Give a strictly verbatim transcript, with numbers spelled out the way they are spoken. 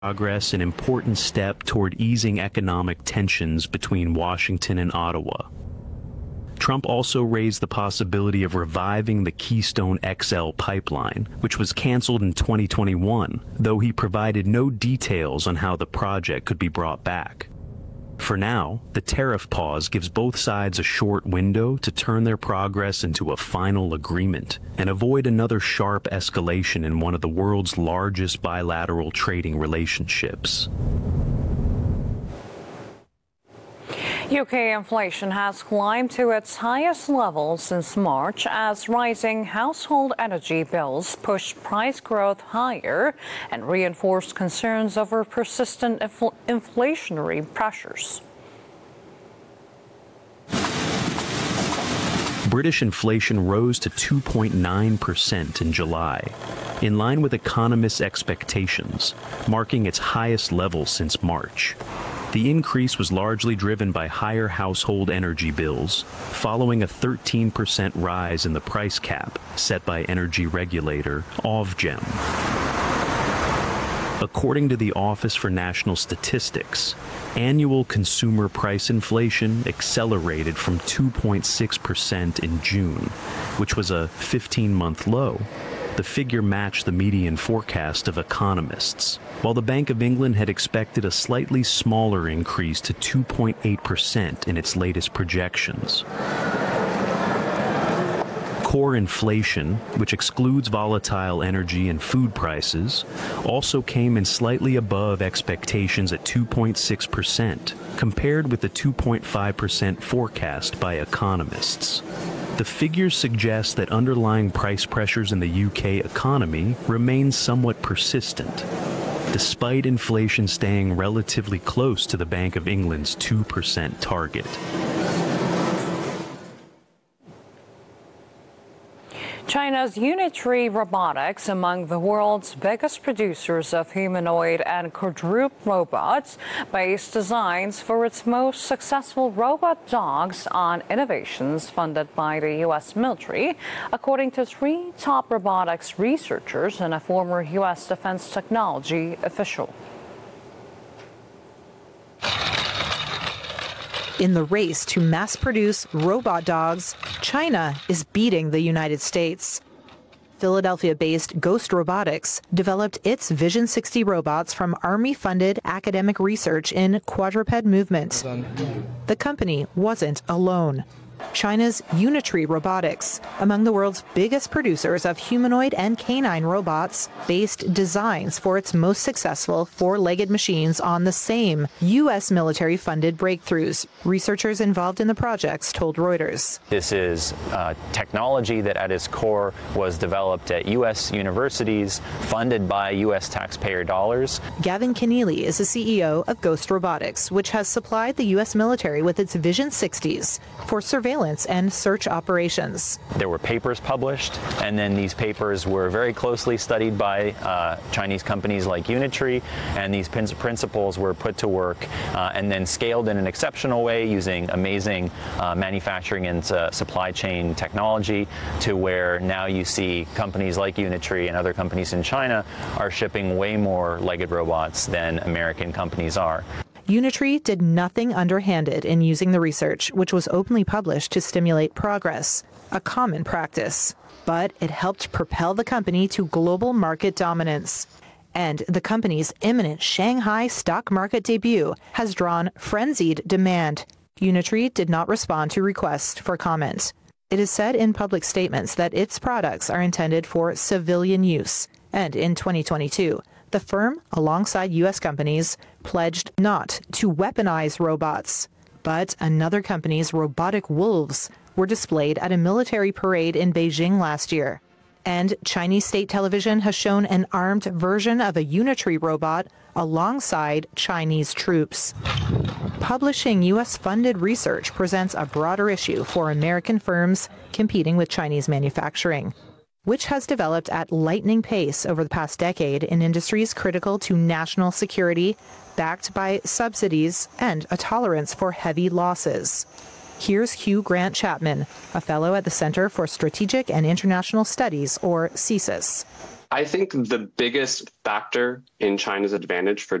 progress an important step toward easing economic tensions between Washington and Ottawa. Trump also raised the possibility of reviving the Keystone X L pipeline, which was canceled in twenty twenty-one, though he provided no details on how the project could be brought back. For now, the tariff pause gives both sides a short window to turn their progress into a final agreement and avoid another sharp escalation in one of the world's largest bilateral trading relationships. U K inflation has climbed to its highest level since March as rising household energy bills pushed price growth higher and reinforced concerns over persistent infl- inflationary pressures. British inflation rose to two point nine percent in July, in line with economists' expectations, marking its highest level since March. The increase was largely driven by higher household energy bills, following a thirteen percent rise in the price cap set by energy regulator Ofgem. According to the Office for National Statistics, annual consumer price inflation accelerated from two point six percent in June, which was a fifteen-month low. The figure matched the median forecast of economists, while the Bank of England had expected a slightly smaller increase to two point eight percent in its latest projections. Core inflation, which excludes volatile energy and food prices, also came in slightly above expectations at two point six percent, compared with the two point five percent forecast by economists. The figures suggest that underlying price pressures in the U K economy remain somewhat persistent, despite inflation staying relatively close to the Bank of England's two percent target. China's Unitree Robotics, among the world's biggest producers of humanoid and quadruped robots, based designs for its most successful robot dogs on innovations funded by the U S military, according to three top robotics researchers and a former U S defense technology official. In the race to mass-produce robot dogs, China is beating the United States. Philadelphia-based Ghost Robotics developed its Vision sixty robots from Army-funded academic research in quadruped movement. The company wasn't alone. China's Unitree Robotics, among the world's biggest producers of humanoid and canine robots, based designs for its most successful four-legged machines on the same U S military-funded breakthroughs. Researchers involved in the projects told Reuters. This is uh, technology that at its core was developed at U S universities, funded by U S taxpayer dollars. Gavin Keneally is the C E O of Ghost Robotics, which has supplied the U S military with its Vision sixties for surveillance and search operations. There were papers published, and then these papers were very closely studied by uh, Chinese companies like Unitree, and these principles were put to work uh, and then scaled in an exceptional way using amazing uh, manufacturing and uh, supply chain technology, to where now you see companies like Unitree and other companies in China are shipping way more legged robots than American companies are. Unitree did nothing underhanded in using the research, which was openly published to stimulate progress, a common practice. But it helped propel the company to global market dominance. And the company's imminent Shanghai stock market debut has drawn frenzied demand. Unitree did not respond to requests for comment. It is said in public statements that its products are intended for civilian use. And in twenty twenty-two, the firm, alongside U S companies, pledged not to weaponize robots. But another company's robotic wolves were displayed at a military parade in Beijing last year. And Chinese state television has shown an armed version of a Unitree robot alongside Chinese troops. Publishing U S-funded research presents a broader issue for American firms competing with Chinese manufacturing, which has developed at lightning pace over the past decade in industries critical to national security, backed by subsidies and a tolerance for heavy losses. Here's Hugh Grant Chapman, a fellow at the Center for Strategic and International Studies, or CSIS. I think the biggest factor in China's advantage for